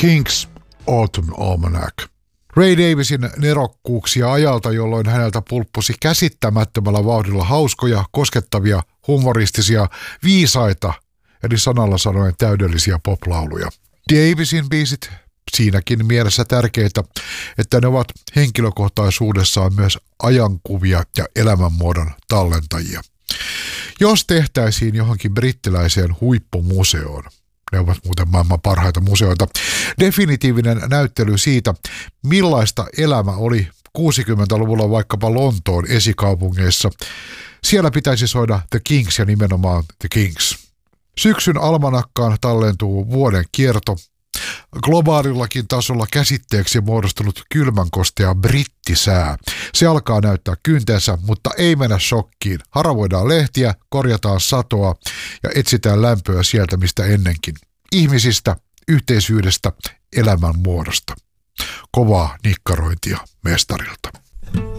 King's Autumn Almanac. Ray Davisin nerokkuuksia ajalta, jolloin häneltä pulppusi käsittämättömällä vauhdilla hauskoja, koskettavia, humoristisia, viisaita, eli sanalla sanoen täydellisiä poplauluja. Davisin biisit siinäkin mielessä tärkeitä, että ne ovat henkilökohtaisuudessaan myös ajankuvia ja elämänmuodon tallentajia. Jos tehtäisiin johonkin brittiläiseen huippumuseoon, ne ovat muuten maailman parhaita museoita, definitiivinen näyttely siitä, millaista elämä oli 60-luvulla vaikkapa Lontoon esikaupungeissa, siellä pitäisi soida The Kings ja nimenomaan The Kings. Syksyn almanakkaan tallentuu vuoden kierto. Globaalillakin tasolla käsitteeksi muodostunut kylmänkostea brittisää. Se alkaa näyttää kyynteensä, mutta ei mennä shokkiin. Haravoidaan lehtiä, korjataan satoa ja etsitään lämpöä sieltä mistä ennenkin. Ihmisistä, yhteisyydestä, elämän muodosta. Kovaa nikkarointia mestarilta.